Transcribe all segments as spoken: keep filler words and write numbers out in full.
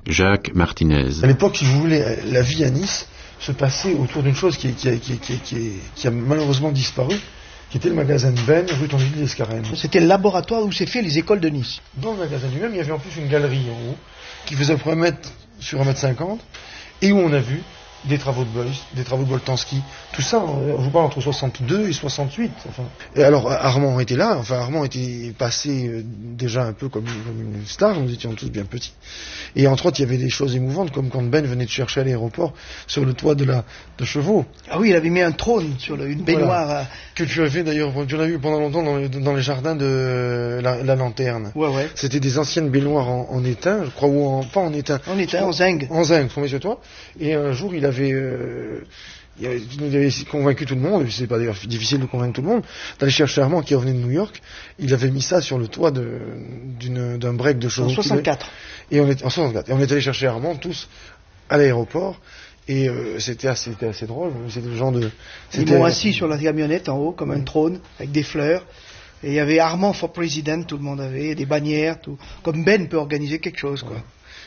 Jacques Martinez. À l'époque, si vous voulez, la vie à Nice se passait autour d'une chose qui, qui, qui, qui, qui, qui a malheureusement disparu, qui était le magasin de Ben, rue Tondeville d'Escarène. C'était le laboratoire où s'est fait les écoles de Nice. Dans le magasin lui-même, il y avait en plus une galerie en haut, qui faisait un mètre sur un mètre cinquante, et où on a vu des travaux de Beuys, des travaux de Boltanski, tout ça, je vous parle entre soixante-deux et soixante-huit. Enfin. Et alors Armand était là, enfin Armand était passé euh, déjà un peu comme, comme une star, nous étions tous bien petits. Et entre autres, il y avait des choses émouvantes, comme quand Ben venait de chercher à l'aéroport sur le toit de la de Chevaux. Ah oui, il avait mis un trône sur le, une baignoire. Voilà. Que tu avais d'ailleurs, tu l'as vu pendant longtemps dans les, dans les jardins de la, la Lanterne. Ouais, ouais. C'était des anciennes baignoires en, en étain, je crois, ou en, pas en étain. En étain, en zinc. En zinc, tombé sur toi. Et un jour, il avait, euh, il avait, il avait convaincu tout le monde, et c'est pas d'ailleurs difficile de convaincre tout le monde, d'aller chercher Armand qui revenait de New York. Il avait mis ça sur le toit de, d'une, d'un break de chevaux. En soixante-quatre. Et on est, en soixante-quatre. Et on est allé chercher Armand tous à l'aéroport. Et euh, c'était assez, c'était assez drôle. C'était le genre de. Ils m'ont assis sur la camionnette en haut comme un trône avec des fleurs. Et il y avait Armand for President, tout le monde avait des bannières, tout. Comme Ben peut organiser quelque chose, quoi. Ouais.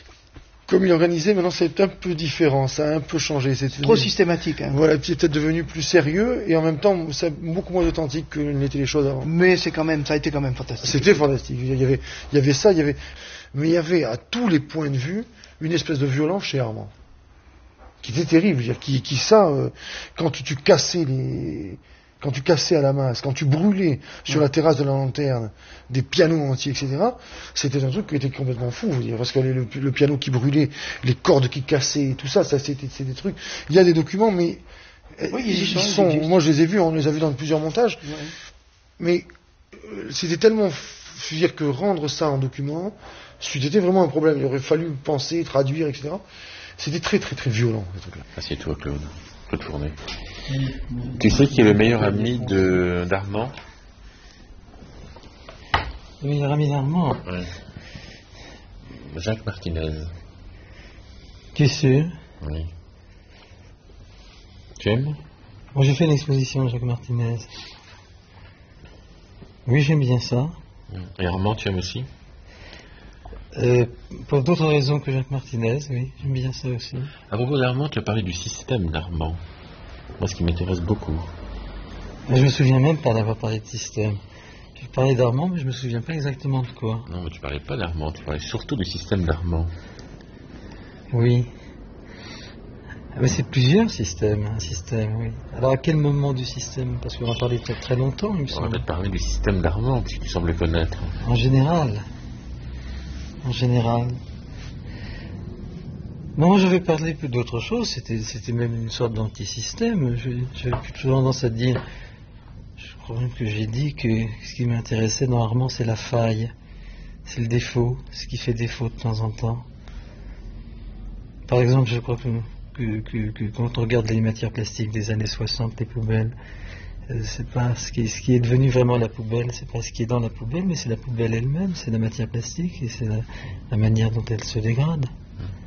Comme il organisait, maintenant c'est un peu différent, ça a un peu changé. C'était trop systématique. Hein. Voilà, puis c'est peut-être devenu plus sérieux et en même temps c'est beaucoup moins authentique que n'étaient les choses avant. Mais c'est quand même, ça a été quand même fantastique. C'était fantastique. Il y avait, il y avait ça, il y avait, mais il y avait à tous les points de vue une espèce de violence chez Armand, qui était terrible, dire, qui, qui ça, euh, quand tu, tu cassais les, quand tu cassais à la masse, quand tu brûlais sur ouais. la terrasse de la Lanterne des pianos entiers, et cetera, c'était un truc qui était complètement fou, dire, parce que le, le piano qui brûlait, les cordes qui cassaient, tout ça, ça c'était, c'était des trucs. Il y a des documents, mais oui, ils, ils ils sont, sont, moi je les ai vus, on les a vus dans plusieurs montages, ouais. mais euh, c'était tellement, je veux dire que rendre ça en document, c'était vraiment un problème. Il aurait fallu penser, traduire, et cetera. C'était très très très violent, ces trucs-là. Assieds-toi, Claude. Claude Fournet. Tu sais qui est le meilleur ami de d'Armand? Le meilleur ami d'Armand? Ouais. Jacques Martinez. Tu es sûr? Oui. Tu aimes? Moi j'ai fait une exposition de Jacques Martinez. Oui, j'aime bien ça. Et Armand, tu aimes aussi? Euh, pour d'autres raisons que Jacques Martinez, oui, j'aime bien ça aussi. À propos d'Armand, tu as parlé du système d'Armand. Moi, ce qui m'intéresse beaucoup. Mais je me souviens même pas d'avoir parlé de système. J'ai parlé d'Armand, mais je me souviens pas exactement de quoi. Non, mais tu parlais pas d'Armand, tu parlais surtout du système d'Armand. Oui. Ah, mais c'est plusieurs systèmes, un système, oui. Alors à quel moment du système? Parce qu'on en a parlé très, très longtemps, il me semble. On va peut-être parler du système d'Armand, que tu sembles connaître. En général. En général. Non, moi j'avais parlé plus d'autre chose, c'était, c'était même une sorte d'antisystème. J'avais plutôt tendance à dire, je crois même que j'ai dit que ce qui m'intéressait dans Armand, c'est la faille, c'est le défaut, ce qui fait défaut de temps en temps. Par exemple, je crois que, que, que, que quand on regarde les matières plastiques des années soixante, les poubelles, c'est pas ce qui, est, ce qui est devenu vraiment la poubelle, c'est pas ce qui est dans la poubelle, mais c'est la poubelle elle-même, c'est la matière plastique et c'est la, la manière dont elle se dégrade.